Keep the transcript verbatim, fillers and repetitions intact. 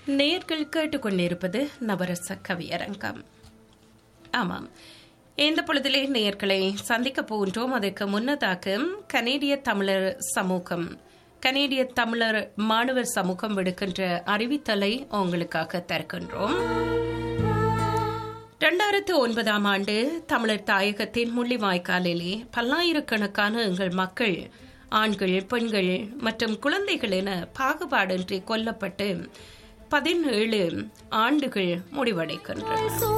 நேர்கள் கேட்டுக்கொண்டிருப்பது நவரச கவியரங்கம். ஆமாம், இந்த பொழுதிலே நேர்களை சந்திக்க போகின்றோம். அதற்கு முன்னதாக கனேடிய தமிழர் சமூகம் கனேடிய தமிழர் மாணவர் சமூகம் விடுக்கின்ற அறிவித்தலை உங்களுக்காக தருகின்றோம். இரண்டாயிரத்து ஒன்பதாம் ஆண்டு தமிழர் தாயகத்தின் முள்ளிவாய்க்காலிலே பல்லாயிரக்கணக்கான எங்கள் மக்கள், ஆண்கள், பெண்கள் மற்றும் குழந்தைகள் என பாகுபாடின்றி கொல்லப்பட்டு பதினேழு ஆண்டுகள் முடிவடைகின்றன.